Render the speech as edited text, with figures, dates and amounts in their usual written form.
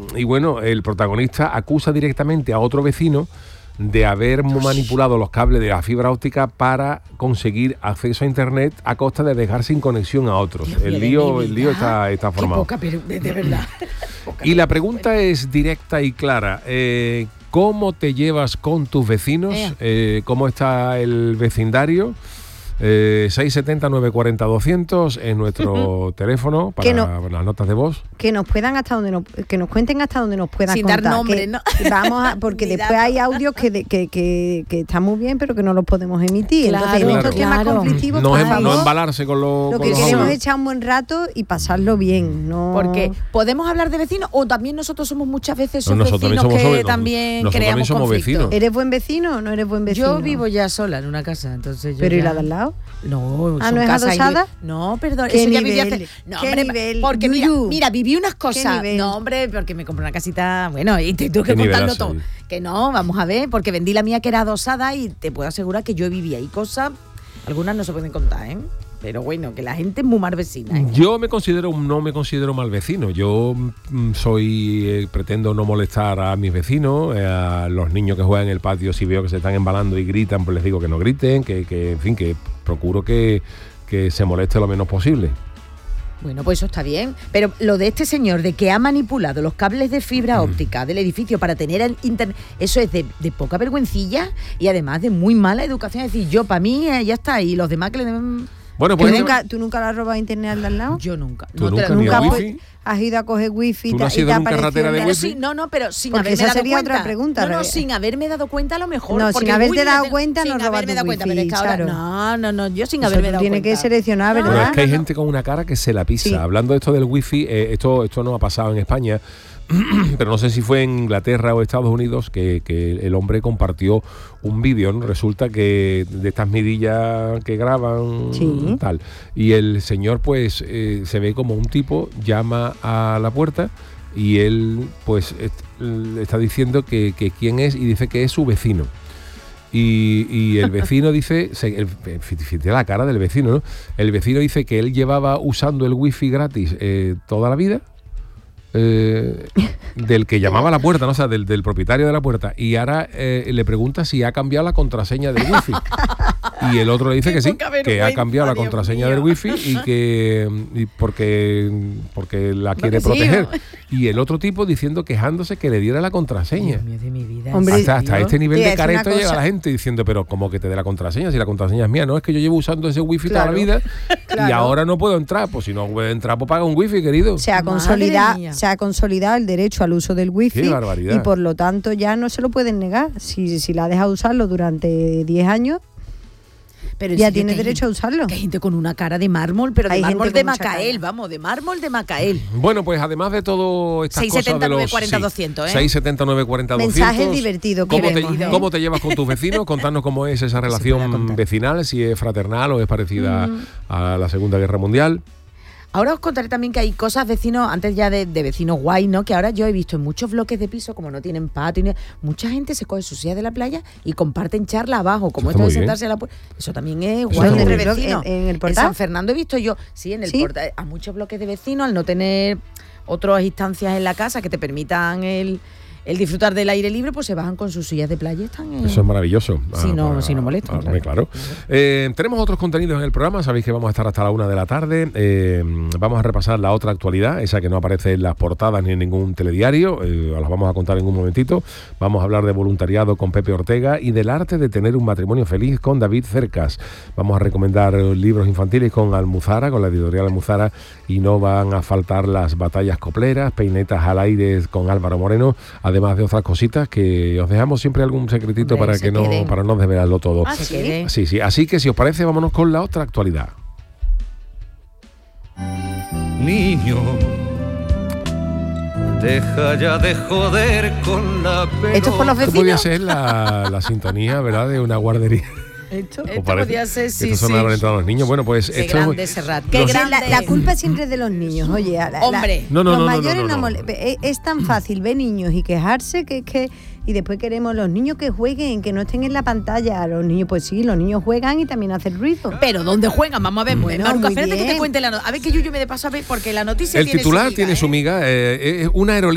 bueno, el protagonista acusa directamente a otro vecino de haber manipulado los cables de la fibra óptica para conseguir acceso a internet a costa de dejar sin conexión a otros. El lío está formado. Qué poca, pero de verdad. Y la pregunta es directa y clara. ¿Cómo te llevas con tus vecinos? ¿Cómo está el vecindario? 670-940-200 es nuestro teléfono para las notas de voz. Que nos puedan que nos cuenten hasta donde nos puedan sin contar. Sin dar nombre, ¿no? Porque después hay audios que están muy bien, pero que no los podemos emitir. Claro, entonces, en estos temas conflictivos, no embalarse con lo que queremos es echar un buen rato y pasarlo bien. No. Porque podemos hablar de vecinos o también nosotros somos muchas veces nosotros vecinos también creamos somos conflictos. Vecinos. ¿Eres buen vecino o no eres buen vecino? Yo vivo ya sola en una casa, entonces yo ¿Pero y la de al lado? No, ¿no es adosada? No, perdón, ¿Qué eso nivel? ya viví hace... No, hombre, nivel? porque mira, viví unas cosas. No, hombre, porque me compré una casita, bueno, y te tuve que contarlo todo. Que no, vamos a ver, porque vendí la mía que era adosada y te puedo asegurar que yo viví ahí cosas, algunas no se pueden contar, ¿eh? Pero bueno, que la gente es muy mal vecina, ¿eh? Yo no me considero mal vecino. Yo pretendo no molestar a mis vecinos, a los niños que juegan en el patio. Si veo que se están embalando y gritan, pues les digo que no griten, que en fin, que procuro que se moleste lo menos posible. Bueno, pues eso está bien, pero lo de este señor de que ha manipulado los cables de fibra óptica del edificio para tener el internet, eso es de poca vergüencilla y además de muy mala educación. Es decir, yo para mí ya está, y los demás que le den... Bueno, pues ¿Tú nunca le has robado internet al de al lado? Yo nunca. ¿Tú nunca wifi? Has ido a coger wifi. ¿Tú no has ido nunca carretera de wifi? Sí, pero sin porque haberme esa dado sería cuenta. Otra pregunta. No, sin haberme dado cuenta a lo mejor. No, sin haberte dado cuenta no robas tu wifi, pero es que ahora, no, yo sin haberme dado cuenta. Tiene que seleccionar, ¿verdad? Pero es que hay gente con una cara que se la pisa. Sí. Hablando de esto del wifi, esto no ha pasado en España, pero no sé si fue en Inglaterra o Estados Unidos que el hombre compartió un vídeo, ¿no? Resulta que de estas mirillas que graban, tal, y el señor pues se ve como un tipo llama a la puerta y él pues le está diciendo que quién es, y dice que es su vecino. Y el vecino dice, fíjate la cara del vecino, ¿no? El vecino dice que él llevaba usando el wifi gratis toda la vida, del que llamaba a la puerta, ¿no? O sea, del propietario de la puerta, y ahora le pregunta si ha cambiado la contraseña del wifi. Y el otro le dice que sí, que ha cambiado la contraseña del wifi y porque la quiere proteger. Y el otro tipo diciendo, quejándose que le diera la contraseña. Dios mío de mi vida. Hombre, hasta este nivel de careto llega la gente diciendo, pero ¿cómo que te dé la contraseña? Si la contraseña es mía. No, es que yo llevo usando ese wifi toda la vida y ahora no puedo entrar. Pues si no puedo entrar, pues paga un wifi, querido. Se ha consolidado el derecho al uso del wifi. Qué barbaridad. Y por lo tanto ya no se lo pueden negar. Si la deja usarlo durante 10 años, pero ya tiene derecho a usarlo. Que hay gente con una cara de mármol, pero de mármol de Macael, vamos, de mármol de Macael. Bueno, pues además de todo estas cosas de los 670-940-200, 670-940-200. Mensajes divertidos. ¿Cómo te llevas con tus vecinos? Contanos cómo es esa relación vecinal, si es fraternal o es parecida a la Segunda Guerra Mundial. Ahora os contaré también que hay cosas vecinos, antes ya de vecinos guay, ¿no? Que ahora yo he visto en muchos bloques de piso, como no tienen patio, mucha gente se coge sus sillas de la playa y comparten charla abajo, como esto de sentarse a la puerta. Eso también es guay entre vecinos. ¿En el Portal? En San Fernando he visto yo, en el Portal, a muchos bloques de vecinos, al no tener otras instancias en la casa que te permitan el disfrutar del aire libre, pues se bajan con sus sillas de playa. Eso es maravilloso. Si no molestan. Claro. Tenemos otros contenidos en el programa. Sabéis que vamos a estar hasta la 1:00 p.m. Vamos a repasar la otra actualidad, esa que no aparece en las portadas ni en ningún telediario. Os la vamos a contar en un momentito. Vamos a hablar de voluntariado con Pepe Ortega y del arte de tener un matrimonio feliz con David Cercas. Vamos a recomendar libros infantiles con Almuzara, con la editorial Almuzara, y no van a faltar las batallas copleras, peinetas al aire con Álvaro Moreno, además de otras cositas que os dejamos siempre algún secretito para no desvelarlo todo. ¿Sí? Sí. Así que si os parece, vámonos con la otra actualidad. Niño, deja ya de joder con la pelota. Esto es por los vecinos. Esto podría ser la sintonía, ¿verdad?, de una guardería. Esto podría ser, sí. Esto son para los niños. Bueno, pues qué esto grande, Serrat. Qué grande. La culpa siempre es de los niños. Oye, hombre. Los mayores no. Es tan fácil ver niños y quejarse que y después queremos los niños que jueguen, que no estén en la pantalla. Los niños, pues sí, los niños juegan y también hacen ruido. Pero ¿dónde juegan? Vamos a ver. Maruca, espérate que te cuente la noticia. A ver que yo me de paso a ver, porque la noticia el titular tiene su miga. Es una aerolínea